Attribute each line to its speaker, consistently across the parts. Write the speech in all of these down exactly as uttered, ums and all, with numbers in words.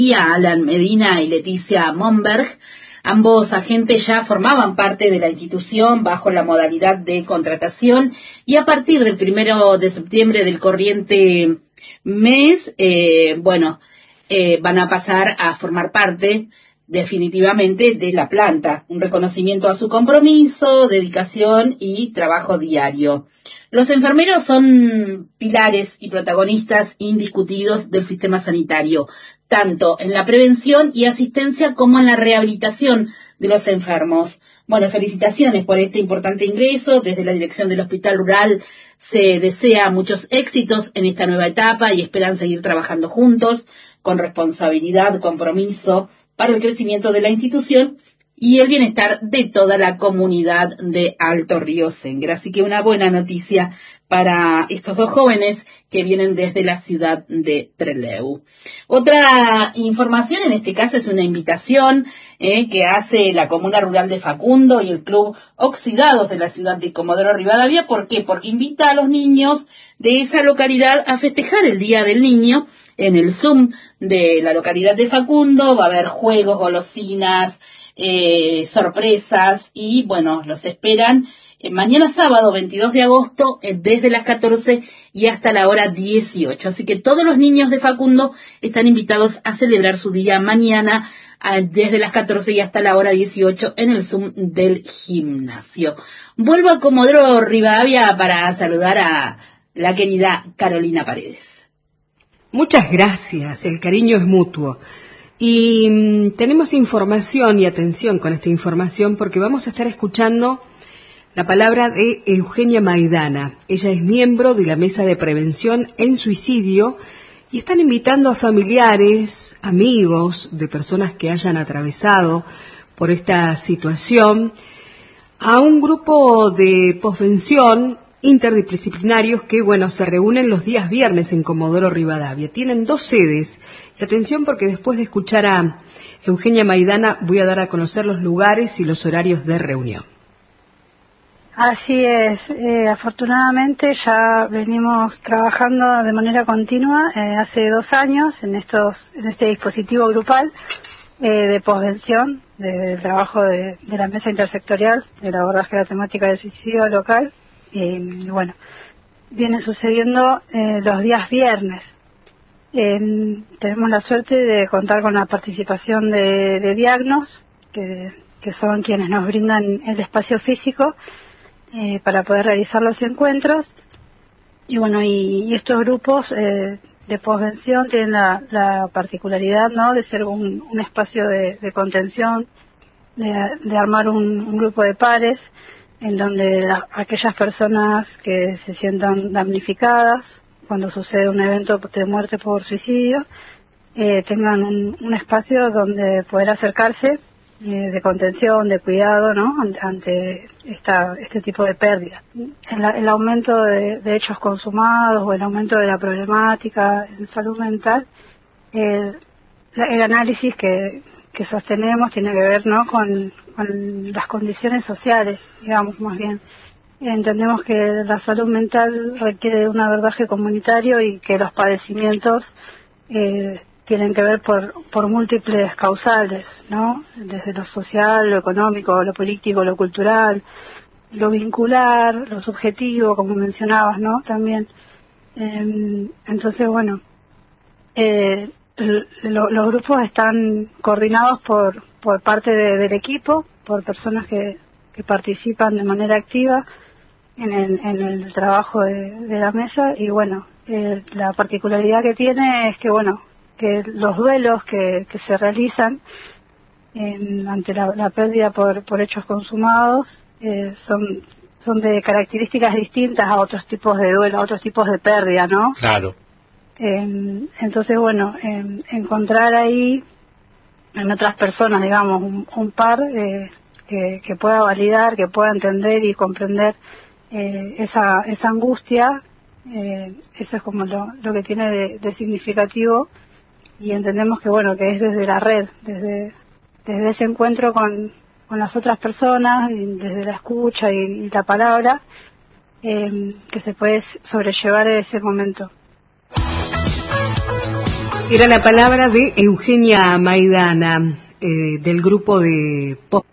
Speaker 1: Alan Medina y Leticia Monberg. Ambos agentes ya formaban parte de la institución bajo la modalidad de contratación y a partir del primero de septiembre del corriente mes, eh, bueno, eh, van a pasar a formar parte definitivamente de la planta, un reconocimiento a su compromiso, dedicación y trabajo diario. Los enfermeros son pilares y protagonistas indiscutidos del sistema sanitario, tanto en la prevención y asistencia como en la rehabilitación de los enfermos. Bueno, felicitaciones por este importante ingreso. Desde la dirección del Hospital Rural se desea muchos éxitos en esta nueva etapa y esperan seguir trabajando juntos con responsabilidad, compromiso para el crecimiento de la institución y el bienestar de toda la comunidad de Alto Río Sengre. Así que una buena noticia para estos dos jóvenes que vienen desde la ciudad de Trelew. Otra información, en este caso, es una invitación eh, que hace la Comuna Rural de Facundo y el Club Oxidados de la ciudad de Comodoro Rivadavia. ¿Por qué? Porque invita a los niños de esa localidad a festejar el Día del Niño en el Zoom de la localidad de Facundo. Va a haber juegos, golosinas, Eh, sorpresas y bueno, los esperan eh, mañana sábado veintidós de agosto eh, desde las catorce y hasta la hora dieciocho, así que todos los niños de Facundo están invitados a celebrar su día mañana eh, desde las catorce y hasta la hora dieciocho en el Zoom del gimnasio. Vuelvo a Comodoro Rivadavia para saludar a la querida Carolina Paredes.
Speaker 2: Muchas gracias, el cariño es mutuo. Y mmm, tenemos información y atención con esta información porque vamos a estar escuchando la palabra de Eugenia Maidana. Ella es miembro de la Mesa de Prevención en Suicidio y están invitando a familiares, amigos de personas que hayan atravesado por esta situación a un grupo de posvención interdisciplinarios que, bueno, se reúnen los días viernes en Comodoro Rivadavia. Tienen dos sedes. Y atención porque después de escuchar a Eugenia Maidana voy a dar a conocer los lugares y los horarios de reunión.
Speaker 3: Así es. Eh, afortunadamente ya venimos trabajando de manera continua eh, hace dos años en estos en este dispositivo grupal eh, de posvención, del de trabajo de, de la mesa intersectorial, del abordaje de la temática del suicidio local. Y bueno, viene sucediendo eh, los días viernes. Eh, tenemos la suerte de contar con la participación de, de Diagnos, que, que son quienes nos brindan el espacio físico eh, para poder realizar los encuentros. Y bueno, y, y estos grupos eh, de posvención tienen la, la particularidad, ¿no?, de ser un, un espacio de, de contención, de, de armar un, un grupo de pares en donde la, aquellas personas que se sientan damnificadas cuando sucede un evento de muerte por suicidio eh, tengan un, un espacio donde poder acercarse eh, de contención, de cuidado, ¿no?, ante esta, este tipo de pérdida. El, el aumento de, de hechos consumados o el aumento de la problemática en salud mental, el, el análisis que, que sostenemos tiene que ver, ¿no?, con con las condiciones sociales, digamos, más bien. Entendemos que la salud mental requiere de un abordaje comunitario y que los padecimientos eh, tienen que ver por, por múltiples causales, ¿no?, desde lo social, lo económico, lo político, lo cultural, lo vincular, lo subjetivo, como mencionabas, ¿no?, también. Eh, entonces, bueno, eh, lo, los grupos están coordinados por por parte de, del equipo, por personas que, que participan de manera activa en el, en el trabajo de, de la mesa. Y bueno, eh, la particularidad que tiene es que, bueno, que los duelos que, que se realizan en, ante la, la pérdida por, por hechos consumados eh, son son de características distintas a otros tipos de duelo, a otros tipos de pérdida, ¿no?
Speaker 4: Claro.
Speaker 3: Eh, entonces, bueno, eh, encontrar ahí en otras personas, digamos, un, un par eh, que, que pueda validar, que pueda entender y comprender eh, esa, esa angustia, eh, eso es como lo, lo que tiene de, de significativo, y entendemos que, bueno, que es desde la red, desde, desde ese encuentro con, con las otras personas, y desde la escucha y, y la palabra, eh, que se puede sobrellevar ese momento.
Speaker 2: Era la palabra de Eugenia Maidana, eh, del grupo de pop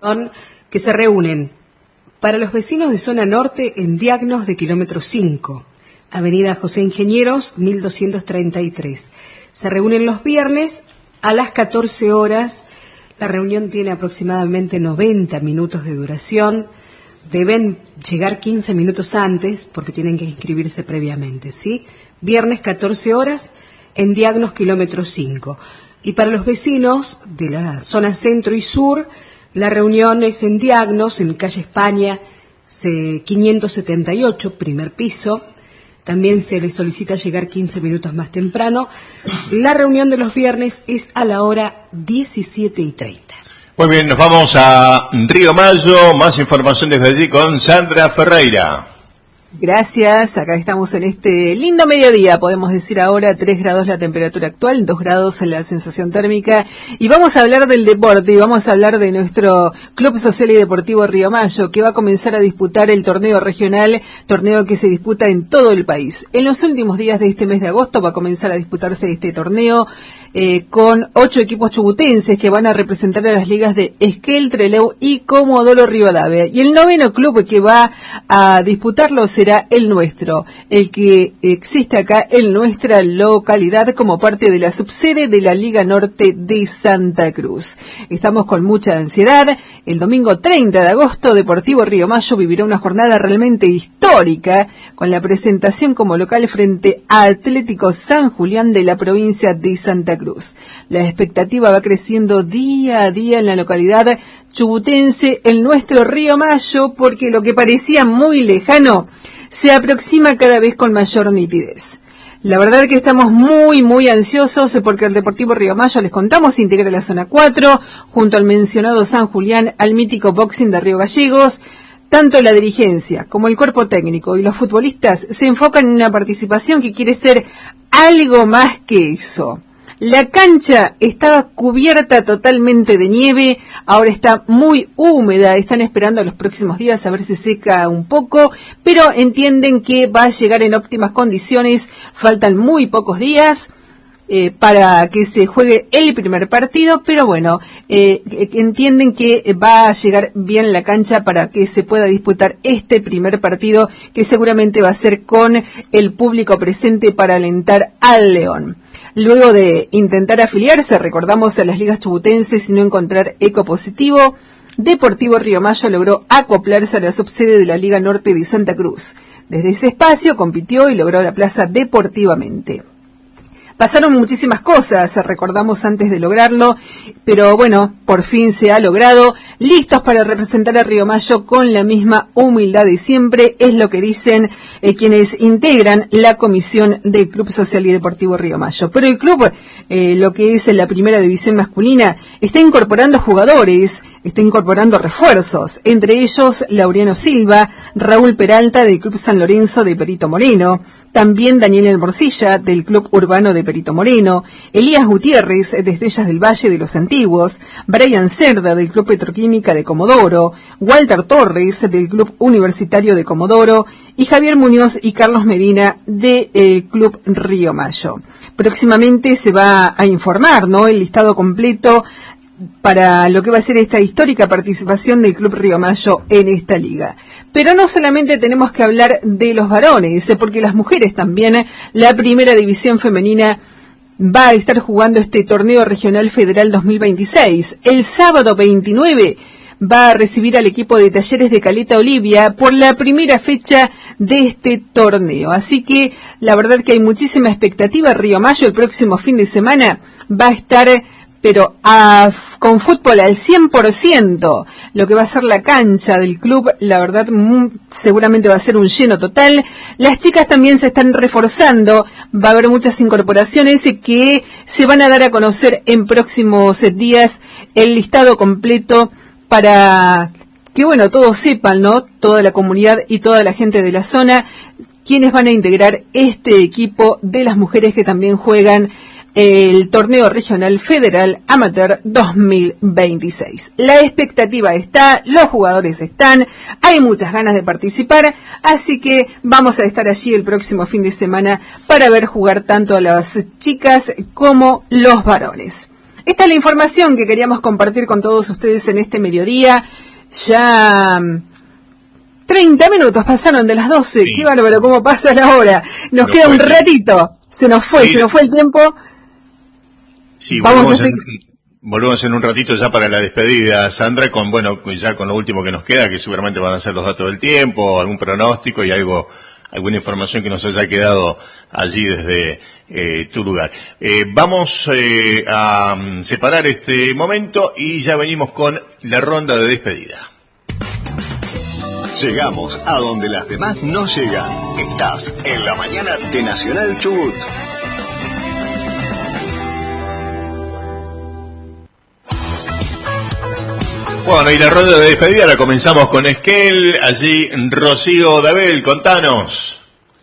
Speaker 2: que se reúnen para los vecinos de zona norte en Diagnos de kilómetro cinco, avenida José Ingenieros, mil doscientos treinta y tres. Se reúnen los viernes a las catorce horas. La reunión tiene aproximadamente noventa minutos de duración. Deben llegar quince minutos antes porque tienen que inscribirse previamente, ¿sí? Viernes catorce horas en Diagnos kilómetro cinco. Y para los vecinos de la zona centro y sur, la reunión es en Diagnos, en calle España, quinientos setenta y ocho, primer piso. También se les solicita llegar quince minutos más temprano. La reunión de los viernes es a la hora diecisiete y treinta.
Speaker 4: Muy bien, nos vamos a Río Mayo. Más información desde allí con Sandra Ferreira.
Speaker 5: Gracias, acá estamos en este lindo mediodía, podemos decir ahora tres grados la temperatura actual, dos grados la sensación térmica, y vamos a hablar del deporte, y vamos a hablar de nuestro Club Social y Deportivo Río Mayo, que va a comenzar a disputar el torneo regional, torneo que se disputa en todo el país. En los últimos días de este mes de agosto va a comenzar a disputarse este torneo, eh, con ocho equipos chubutenses que van a representar a las ligas de Esquel, Trelew y Comodoro Rivadavia, y el noveno club que va a disputarlo será el nuestro, el que existe acá en nuestra localidad como parte de la subsede de la Liga Norte de Santa Cruz. Estamos con mucha ansiedad. El domingo treinta de agosto, Deportivo Río Mayo vivirá una jornada realmente histórica con la presentación como local frente a Atlético San Julián de la provincia de Santa Cruz. La expectativa va creciendo día a día en la localidad chubutense, el nuestro Río Mayo, porque lo que parecía muy lejano se aproxima cada vez con mayor nitidez. La verdad que estamos muy, muy ansiosos porque el Deportivo Río Mayo, les contamos, integra la zona cuatro, junto al mencionado San Julián, al mítico boxing de Río Gallegos. Tanto la dirigencia como el cuerpo técnico y los futbolistas se enfocan en una participación que quiere ser algo más que eso. La cancha estaba cubierta totalmente de nieve, ahora está muy húmeda, están esperando los próximos días a ver si seca un poco, pero entienden que va a llegar en óptimas condiciones, faltan muy pocos días eh, para que se juegue el primer partido, pero bueno, eh, entienden que va a llegar bien la cancha para que se pueda disputar este primer partido, que seguramente va a ser con el público presente para alentar al León. Luego de intentar afiliarse, recordamos, a las ligas chubutenses y no encontrar eco positivo, Deportivo Río Mayo logró acoplarse a la subsede de la Liga Norte de Santa Cruz. Desde ese espacio compitió y logró la plaza deportivamente. Pasaron muchísimas cosas, recordamos, antes de lograrlo, pero bueno, por fin se ha logrado. Listos para representar a Río Mayo con la misma humildad de siempre, es lo que dicen eh, quienes integran la comisión del Club Social y Deportivo Río Mayo. Pero el club, eh, lo que es la primera división masculina, está incorporando jugadores, está incorporando refuerzos, entre ellos Laureano Silva, Raúl Peralta del Club San Lorenzo de Perito Moreno, también Daniel El Morcilla del Club Urbano de Perito Moreno, Elías Gutiérrez de Estrellas del Valle de los Antiguos, Brian Cerda del Club Petroquímica de Comodoro, Walter Torres del Club Universitario de Comodoro y Javier Muñoz y Carlos Medina del eh, Club Río Mayo. Próximamente se va a informar, ¿no?, el listado completo para lo que va a ser esta histórica participación del Club Río Mayo en esta liga. Pero no solamente tenemos que hablar de los varones, porque las mujeres también, la primera división femenina va a estar jugando este torneo regional federal dos mil veintiséis. El sábado veintinueve va a recibir al equipo de Talleres de Caleta Olivia por la primera fecha de este torneo. Así que la verdad que hay muchísima expectativa. Río Mayo el próximo fin de semana va a estar, pero a, con fútbol al cien por ciento, lo que va a ser la cancha del club, la verdad, muy, seguramente va a ser un lleno total. Las chicas también se están reforzando, va a haber muchas incorporaciones que se van a dar a conocer en próximos días, el listado completo para que, bueno, todos sepan, ¿no?, toda la comunidad y toda la gente de la zona, quienes van a integrar este equipo de las mujeres que también juegan el torneo regional federal amateur dos mil veintiséis. La expectativa está, los jugadores están, hay muchas ganas de participar, así que vamos a estar allí el próximo fin de semana para ver jugar tanto a las chicas como los varones. Esta es la información que queríamos compartir con todos ustedes en este mediodía. Ya treinta minutos pasaron de las doce, sí. Qué bárbaro, cómo pasa la hora. Nos Pero queda un ratito, se nos fue, sí. se nos fue el tiempo.
Speaker 4: Sí, Vamos a seguir. En, volvemos en un ratito ya para la despedida, Sandra, con bueno, ya con lo último que nos queda, que seguramente van a ser los datos del tiempo, algún pronóstico y algo, alguna información que nos haya quedado allí desde eh, tu lugar. Eh, vamos eh, a um, separar este momento y ya venimos con la ronda de despedida.
Speaker 6: Llegamos a donde las demás no llegan. Estás en la mañana de Nacional Chubut.
Speaker 4: Bueno, y la ronda de despedida la comenzamos con Esquel, allí Rocío Dabel, contanos.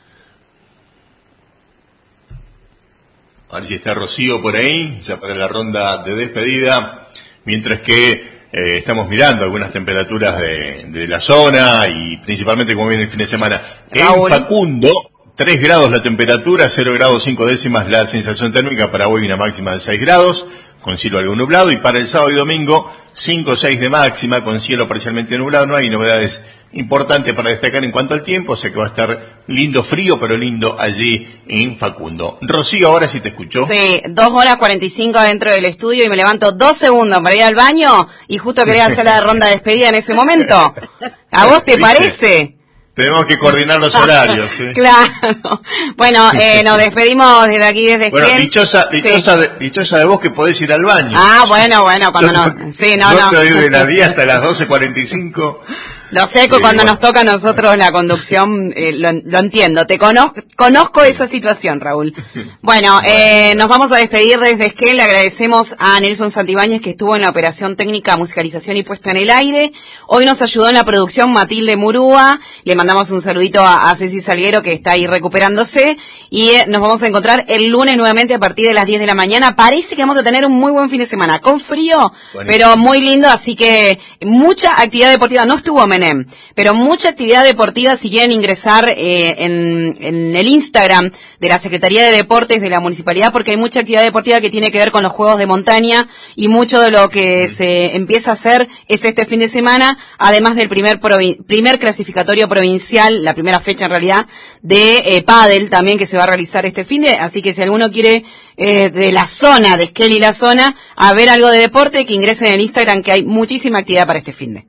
Speaker 4: A ver si está Rocío por ahí, ya para la ronda de despedida, mientras que eh, estamos mirando algunas temperaturas de, de la zona y principalmente como viene el fin de semana.
Speaker 1: Raúl.
Speaker 4: En Facundo, tres grados la temperatura, cero grados cinco décimas la sensación térmica, para hoy una máxima de seis grados. Con cielo algo nublado, y para el sábado y domingo cinco o seis de máxima con cielo parcialmente nublado. No hay novedades importantes para destacar en cuanto al tiempo, o sea que va a estar lindo, frío, pero lindo allí en Facundo. Rocío, ahora sí te escucho.
Speaker 7: Sí, dos horas cuarenta y cinco dentro del estudio y me levanto dos segundos para ir al baño y justo quería hacer la ronda de despedida en ese momento. ¿A vos te parece?
Speaker 4: Tenemos que coordinar los horarios, ¿sí?
Speaker 7: Claro. Bueno, eh, nos despedimos desde aquí, desde
Speaker 4: Bueno,
Speaker 7: Esquel.
Speaker 4: dichosa, dichosa, sí. de, dichosa de vos que podés ir al baño.
Speaker 7: Ah, bueno, bueno, cuando
Speaker 4: Yo
Speaker 7: no...
Speaker 4: no,
Speaker 7: Sí, no,
Speaker 4: no.
Speaker 7: no.
Speaker 4: te doy de las diez hasta las doce cuarenta y cinco.
Speaker 7: Lo sé, que
Speaker 4: Eh,
Speaker 7: cuando
Speaker 4: bueno.
Speaker 7: nos toca a nosotros la conducción, eh, lo, lo entiendo. Te conozco, conozco esa situación, Raúl. Bueno, eh, nos vamos a despedir desde Esquel. Le agradecemos a Nelson Santibáñez, que estuvo en la operación técnica, musicalización y puesta en el aire. Hoy nos ayudó en la producción Matilde Murúa. Le mandamos un saludito a, a Ceci Salguero, que está ahí recuperándose. Y eh, nos vamos a encontrar el lunes nuevamente a partir de las diez de la mañana. Parece que vamos a tener un muy buen fin de semana, con frío, Buenísimo. Pero muy lindo. Así que mucha actividad deportiva. No estuvo Menem, pero mucha actividad deportiva. Si quieren ingresar eh, en, en el Instagram de la Secretaría de Deportes de la Municipalidad, porque hay mucha actividad deportiva que tiene que ver con los Juegos de Montaña, y mucho de lo que se empieza a hacer es este fin de semana, además del primer provi- primer clasificatorio provincial, la primera fecha en realidad, de eh, pádel también, que se va a realizar este fin de, así que si alguno quiere eh, de la zona, de Esquel y la zona, a ver algo de deporte, que ingresen en el Instagram, que hay muchísima actividad para este fin de.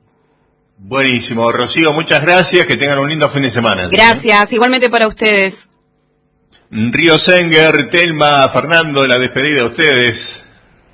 Speaker 4: Buenísimo, Rocío, muchas gracias, que tengan un lindo fin de semana.
Speaker 7: Gracias, ¿sí? Igualmente para ustedes.
Speaker 4: Río Senger, Telma, Fernando, la despedida de ustedes.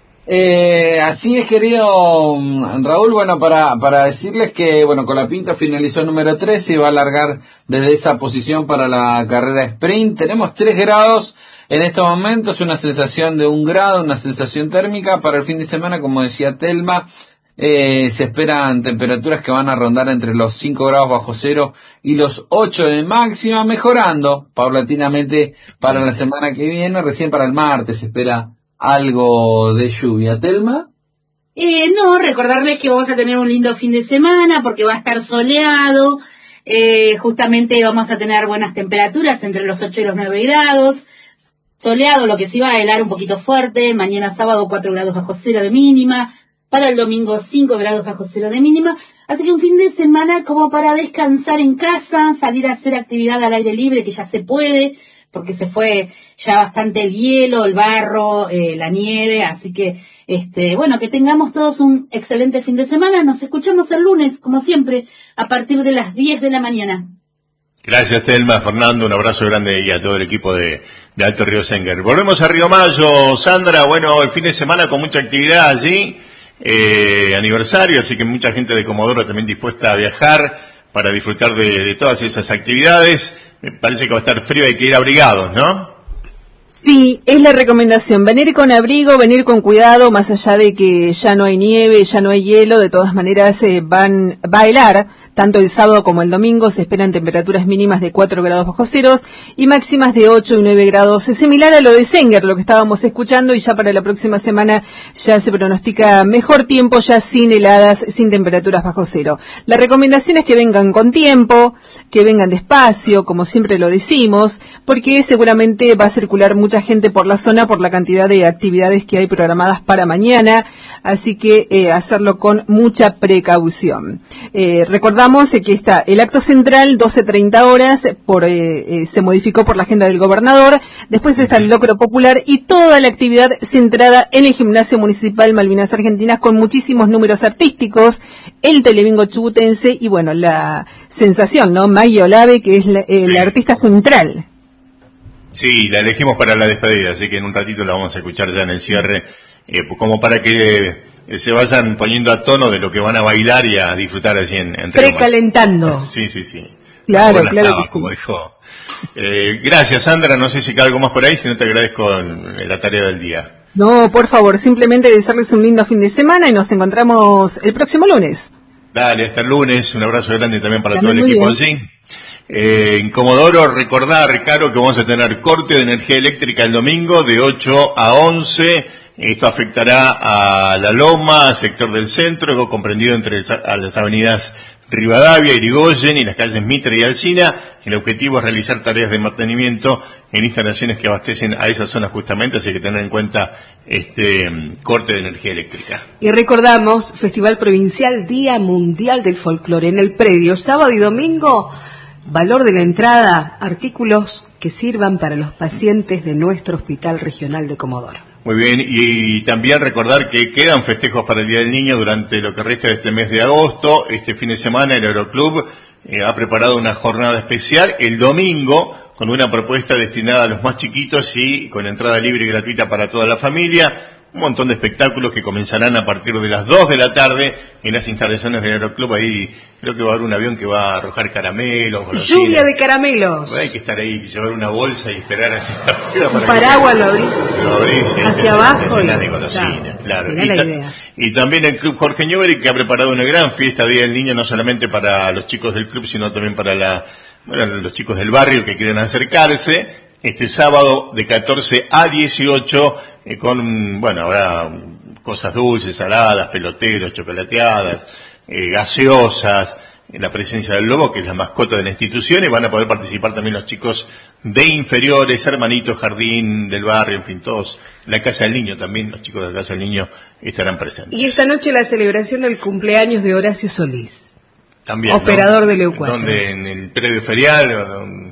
Speaker 8: Eh, así es, querido Raúl, bueno, para, para decirles que, bueno, Colapinto finalizó el número trece y va a largar desde esa posición para la carrera sprint. Tenemos tres grados en estos momentos, una sensación de un grado, una sensación térmica. Para el fin de semana, como decía Telma, Eh, se esperan temperaturas que van a rondar entre los cinco grados bajo cero y los ocho de máxima, mejorando paulatinamente para la semana que viene. Recién para el martes se espera algo de lluvia. ¿Telma?
Speaker 1: Eh, no, recordarles que vamos a tener un lindo fin de semana porque va a estar soleado. Eh, justamente vamos a tener buenas temperaturas entre los ocho y los nueve grados. Soleado, lo que sí va a helar un poquito fuerte. Mañana sábado cuatro grados bajo cero de mínima. Para el domingo cinco grados bajo cero de mínima, así que un fin de semana como para descansar en casa, salir a hacer actividad al aire libre, que ya se puede, porque se fue ya bastante el hielo, el barro, eh, la nieve, así que, este, bueno, que tengamos todos un excelente fin de semana. Nos escuchamos el lunes, como siempre, a partir de las diez de la mañana.
Speaker 4: Gracias, Telma, Fernando, un abrazo grande y a todo el equipo de, de Alto Río Senger. Volvemos a Río Mayo, Sandra, bueno, el fin de semana con mucha actividad allí. Eh, aniversario, así que mucha gente de Comodoro también dispuesta a viajar para disfrutar de, de todas esas actividades. Me parece que va a estar frío, hay que ir abrigados, ¿no?
Speaker 5: Sí, es la recomendación, venir con abrigo, venir con cuidado, más allá de que ya no hay nieve, ya no hay hielo, de todas maneras eh, van, va a helar, tanto el sábado como el domingo, se esperan temperaturas mínimas de cuatro grados bajo ceros y máximas de ocho y nueve grados, es similar a lo de Senger, lo que estábamos escuchando, y ya para la próxima semana ya se pronostica mejor tiempo, ya sin heladas, sin temperaturas bajo cero. La recomendación es que vengan con tiempo, que vengan despacio, como siempre lo decimos, porque seguramente va a circular mucha gente por la zona por la cantidad de actividades que hay programadas para mañana, así que eh, hacerlo con mucha precaución. Eh, recordamos eh, que está el acto central, doce treinta horas, por, eh, eh, se modificó por la agenda del gobernador, después está el locro popular y toda la actividad centrada en el gimnasio municipal Malvinas Argentinas con muchísimos números artísticos, el telebingo chubutense y bueno, la sensación, ¿no? Maggie Olave, que es la, eh, la artista central.
Speaker 4: Sí, la elegimos para la despedida, así que en un ratito la vamos a escuchar ya en el cierre, eh, como para que eh, se vayan poniendo a tono de lo que van a bailar y a disfrutar así en, en
Speaker 2: Precalentando.
Speaker 4: Sí, sí, sí.
Speaker 2: Claro, claro
Speaker 4: estaba,
Speaker 2: que sí.
Speaker 4: Como dijo. Eh, gracias, Sandra, no sé si queda algo más por ahí, si no te agradezco en la tarea del día.
Speaker 5: No, por favor, simplemente desearles un lindo fin de semana y nos encontramos el próximo lunes.
Speaker 4: Dale, hasta el lunes, un abrazo grande también para
Speaker 5: También
Speaker 4: todo el equipo,
Speaker 5: bien.
Speaker 4: ¿sí? Eh, en Comodoro, recordar, Caro, que vamos a tener corte de energía eléctrica el domingo de ocho a once. Esto afectará a La Loma, sector del centro, algo comprendido entre el, a las avenidas Rivadavia, Irigoyen y las calles Mitre y Alsina. El objetivo es realizar tareas de mantenimiento en instalaciones que abastecen a esa zona justamente, así que tener en cuenta este corte de energía eléctrica.
Speaker 2: Y recordamos, Festival Provincial Día Mundial del Folclore en el predio, sábado y domingo. Valor de la entrada, artículos que sirvan para los pacientes de nuestro Hospital Regional de Comodoro.
Speaker 4: Muy bien, y, y también recordar que quedan festejos para el Día del Niño durante lo que resta de este mes de agosto. Este fin de semana el Aeroclub eh, ha preparado una jornada especial el domingo con una propuesta destinada a los más chiquitos y con entrada libre y gratuita para toda la familia. Un montón de espectáculos que comenzarán a partir de las dos de la tarde en las instalaciones del Aeroclub. Ahí creo que va a haber un avión que va a arrojar caramelos. Golosinas.
Speaker 2: Lluvia de caramelos.
Speaker 4: Hay que estar ahí, llevar una bolsa y esperar hacia arriba.
Speaker 2: Un paraguas lo abrís.
Speaker 4: Lo abrís.
Speaker 2: Hacia abajo.
Speaker 4: Y, de golosinas, claro.
Speaker 2: Y,
Speaker 4: Y,
Speaker 2: la
Speaker 4: ta-
Speaker 2: idea.
Speaker 4: y también el Club Jorge Newbery, que ha preparado una gran fiesta Día del Niño, no solamente para los chicos del club, sino también para la, bueno, los chicos del barrio que quieren acercarse. Este sábado de catorce a dieciocho, eh, con, bueno, habrá cosas dulces, saladas, peloteros, chocolateadas, eh, gaseosas, en la presencia del lobo, que es la mascota de la institución, y van a poder participar también los chicos de inferiores, hermanitos, jardín del barrio, en fin, todos. La Casa del Niño también, los chicos de la Casa del Niño estarán presentes.
Speaker 2: Y esta noche la celebración del cumpleaños de Horacio Solís.
Speaker 4: También,
Speaker 2: operador
Speaker 4: ¿no?
Speaker 2: del E U cuatro.
Speaker 4: Donde en el predio ferial. o-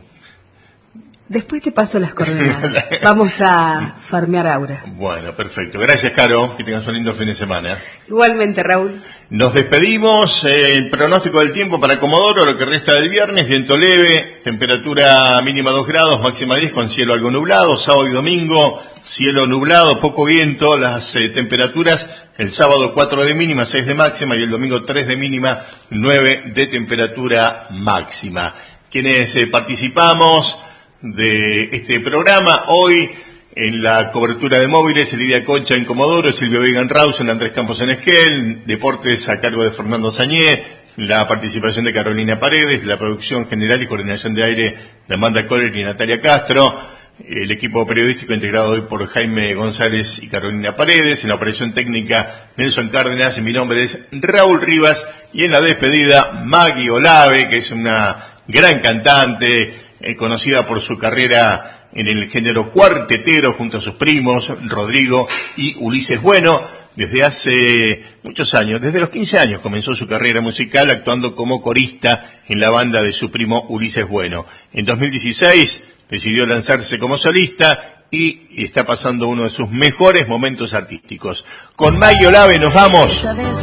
Speaker 2: Después te paso las coordenadas. Vamos a farmear aura.
Speaker 4: Bueno, perfecto. Gracias, Caro. Que tengas un lindo fin de semana.
Speaker 2: Igualmente, Raúl.
Speaker 4: Nos despedimos. Eh, el pronóstico del tiempo para Comodoro, lo que resta del viernes, viento leve, temperatura mínima dos grados, máxima diez, con cielo algo nublado. Sábado y domingo, cielo nublado, poco viento. Las eh, temperaturas, el sábado cuatro de mínima, seis de máxima, y el domingo tres de mínima, nueve de temperatura máxima. Quienes eh, participamos de este programa hoy en la cobertura de móviles, Lidia Concha en Comodoro, Silvio Vega en Rawson, Andrés Campos en Esquel, deportes a cargo de Fernando Sañé, la participación de Carolina Paredes, la producción general y coordinación de aire de Amanda Coller y Natalia Castro, el equipo periodístico integrado hoy por Jaime González y Carolina Paredes, en la operación técnica Nelson Cárdenas, y mi nombre es Raúl Rivas, y en la despedida Maggie Olave, que es una gran cantante, Eh, conocida por su carrera en el género cuartetero junto a sus primos Rodrigo y Ulises Bueno. Desde hace muchos años, desde los quince años comenzó su carrera musical actuando como corista en la banda de su primo Ulises Bueno. En dos mil dieciséis decidió lanzarse como solista y está pasando uno de sus mejores momentos artísticos. Con Maggie Olave nos vamos.